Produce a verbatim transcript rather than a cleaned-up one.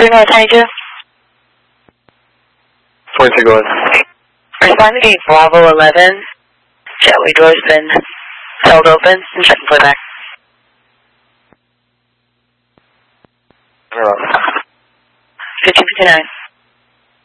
three nine two two. forty-two going. Respond to Bravo eleven. Jetway door's been held open and check and playback. Hello. fifteen fifty-nine.